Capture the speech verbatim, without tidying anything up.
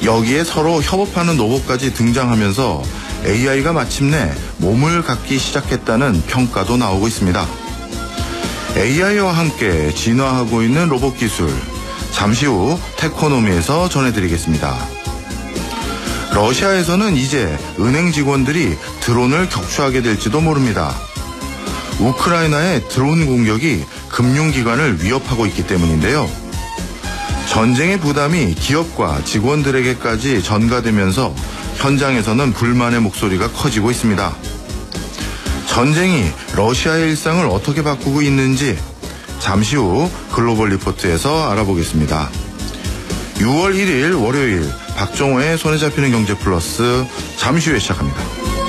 여기에 서로 협업하는 로봇까지 등장하면서 에이아이가 마침내 몸을 갖기 시작했다는 평가도 나오고 있습니다. 에이아이와 함께 진화하고 있는 로봇 기술, 잠시 후 테코노미에서 전해드리겠습니다. 러시아에서는 이제 은행 직원들이 드론을 격추하게 될지도 모릅니다. 우크라이나의 드론 공격이 금융기관을 위협하고 있기 때문인데요. 전쟁의 부담이 기업과 직원들에게까지 전가되면서 현장에서는 불만의 목소리가 커지고 있습니다. 전쟁이 러시아의 일상을 어떻게 바꾸고 있는지 잠시 후 글로벌 리포트에서 알아보겠습니다. 유월 일일 월요일 박정호의 손에 잡히는 경제 플러스 잠시 후에 시작합니다.